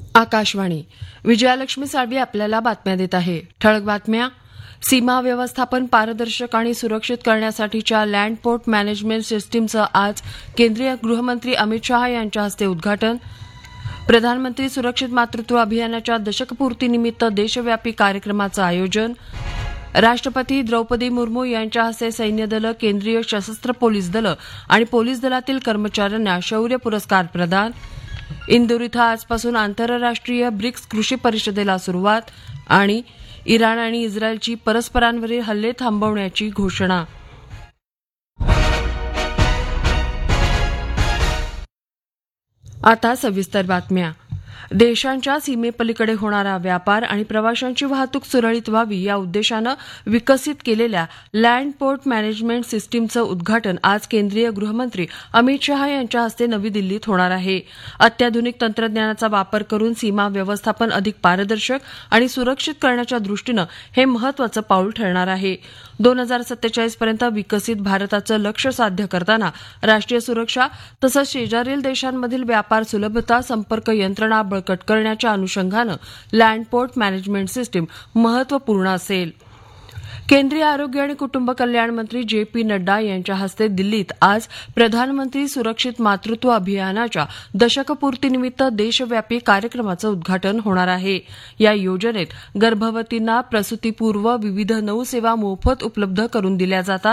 आकाशवाणी. विजयालक्ष्मी साळवी आपल्याला बातम्या देत आहे. ठळक बातम्या. सीमा व्यवस्थापन पारदर्शक आणि सुरक्षित करण्यासाठीच्या लँड पोर्ट मॅनेजमेंट सिस्टीमचं आज केंद्रीय गृहमंत्री अमित शहा यांच्या हस्ते उद्घाटन. प्रधानमंत्री सुरक्षित मातृत्व अभियानाच्या दशकपूर्तीनिमित्त देशव्यापी कार्यक्रमाचं आयोजन. राष्ट्रपती द्रौपदी मुर्मू यांच्या हस्ते सैन्य दलं, केंद्रीय सशस्त्र पोलीस दलं आणि पोलीस दलातील कर्मचाऱ्यांना शौर्य पुरस्कार प्रदान. इंदूर इथं आजपासून आंतरराष्ट्रीय ब्रिक्स कृषी परिषदेला सुरुवात. आणि इराण आणि इस्रायलची परस्परांवरील हल्ले थांबवण्याची घोषणा. आता सविस्तर बातम्या. देशांच्या सीमेपलीकडे होणारा व्यापार आणि प्रवाशांची वाहतूक सुरळीत व्हावी या उद्देशानं विकसित केलेल्या लँड पोर्ट मॅनेजमेंट सिस्टीमचं उद्घाटन आज केंद्रीय गृहमंत्री अमित शहा यांच्या हस्ते नवी दिल्लीत होणार आहे. अत्याधुनिक तंत्रज्ञानाचा वापर करून सीमा व्यवस्थापन अधिक पारदर्शक आणि सुरक्षित करण्याच्या दृष्टीनं हे महत्वाचं पाऊल ठरणार आहे. 2047 पर्यंत विकसित भारताचं लक्ष्य साध्य करताना राष्ट्रीय सुरक्षा तसंच शेजारील देशांमधील व्यापार सुलभता, संपर्क यंत्रणा बळकट करण्याच्या अनुषंगानं लँड पोर्ट मॅनेजमेंट सिस्टीम महत्वपूर्ण असेल. केंद्रीय आरोग्य आणि कुटुंब कल्याण मंत्री जे.पी. नड्डा यांच्या हस्ते दिल्लीत आज प्रधानमंत्री सुरक्षित मातृत्व अभियानाच्या दशकपूर्तीनिमित्त देशव्यापी कार्यक्रमाचं उद्घाटन होणार आहे. या योजनेत गर्भवतींना प्रसूतीपूर्व विविध 9 सेवा मोफत उपलब्ध करून दिल्या जातात.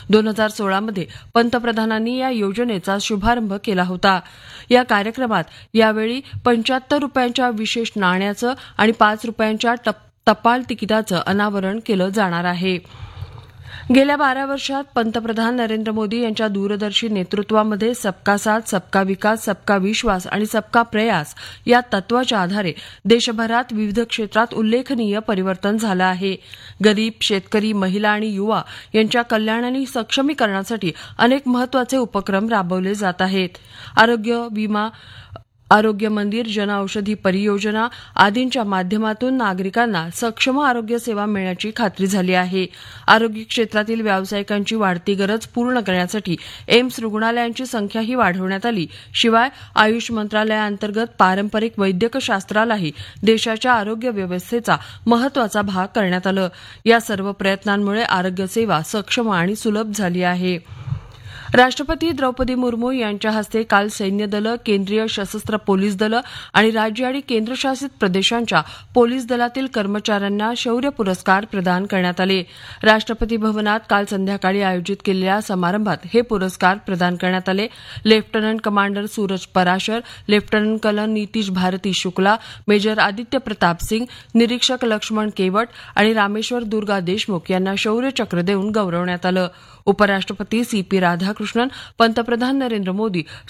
2016 मध्ये पंतप्रधानांनी या योजनेचा शुभारंभ केला होता. या कार्यक्रमात यावेळी 75 रुपयांच्या विशेष नाण्याचं आणि 5 रुपयांच्या टपाल तिकिटाचं अनावरण केलं जाणार आहे. गेल्या 12 वर्षात पंतप्रधान नरेंद्र मोदी यांच्या दूरदर्शी नेतृत्वामध्ये सबका साथ, सबका विकास, सबका विश्वास आणि सबका प्रयास या तत्वाच्या आधारे देशभरात विविध क्षेत्रात उल्लेखनीय परिवर्तन झालं आहे. गरीब, शेतकरी, महिला आणि युवा यांच्या कल्याण आणि सक्षमीकरणासाठी अनेक महत्वाचे उपक्रम राबवले जात आहेत. आरोग्य विमा, आरोग्य मंदिर, जनऔषधी परियोजना आदींच्या माध्यमातून नागरिकांना सक्षम आरोग्य सेवा मिळण्याची खात्री झाली आहे. आरोग्य क्षेत्रातील व्यावसायिकांची वाढती गरज पूर्ण करण्यासाठी एम्स रुग्णालयांची संख्याही वाढवण्यात आली. शिवाय आयुष मंत्रालयाअंतर्गत पारंपरिक वैद्यकशास्त्रालाही देशाच्या आरोग्य व्यवस्थेचा महत्वाचा भाग करण्यात आलं. या सर्व प्रयत्नांमुळे आरोग्य सेवा सक्षम आणि सुलभ झाली आहे. राष्ट्रपती द्रौपदी मुर्मू यांच्या हस्ते काल सैन्य दलं, केंद्रीय सशस्त्र पोलीस दलं आणि राज्य आणि केंद्रशासित प्रदेशांच्या पोलीस दलातील कर्मचाऱ्यांना शौर्य पुरस्कार प्रदान करण्यात आले. राष्ट्रपती भवनात काल संध्याकाळी आयोजित केलेल्या समारंभात हे पुरस्कार प्रदान करण्यात आले. Lieutenant commander Suraj Parashar, lieutenant colonel Nitish Bharti Shukla, major Aditya Pratap Singh, निरीक्षक लक्ष्मण केवट आणि रामेश्वर दुर्गा देशमुख यांना शौर्य चक्र देऊन गौरवण्यात आलं. उपराष्ट्रपती सी.पी. राधाकृष्णन, पंतप्रधान नरेंद्र मोदी,